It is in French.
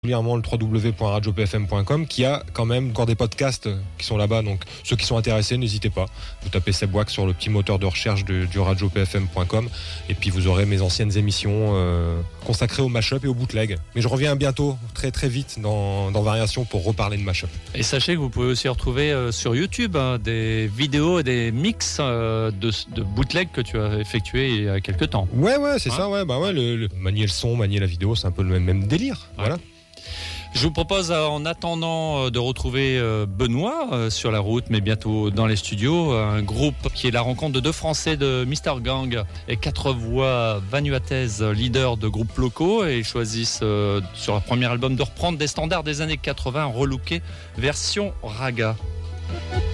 régulièrement le www.radiopfm.com qui a quand même encore des podcasts qui sont là-bas, donc ceux qui sont intéressés, n'hésitez pas, vous tapez Seb Wax sur le petit moteur de recherche du radiopfm.com et puis vous aurez mes anciennes émissions consacrées au mashup et au bootleg, mais je reviens bientôt très très vite dans Variation pour reparler de mashup. Et sachez que vous pouvez aussi retrouver sur YouTube des vidéos et des mix de bootleg que tu as effectué il y a quelques temps. Ouais c'est ça, le manier le son, manier la vidéo, c'est un peu le même délire, voilà. Je vous propose en attendant de retrouver Benoît sur la route, mais bientôt dans les studios, un groupe qui est la rencontre de deux Français de Mr Gang et 4 voix vanuataises, leaders de groupes locaux, et ils choisissent sur leur premier album de reprendre des standards des années 80 relookés version raga.